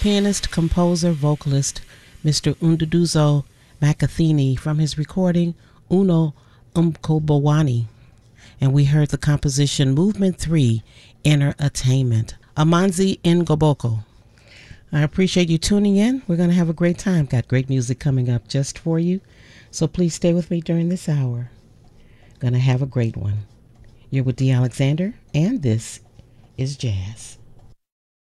pianist, composer, vocalist, Mr. Unduduzo Makathini from his recording Uno Umkobawani. And we heard the composition Movement 3, Inner Attainment, Amanzi Ngoboko. I appreciate you tuning in. We're going to have a great time. Got great music coming up just for you. So please stay with me during this hour. Going to have a great one. You're with Dee Alexander, and this is Jazz.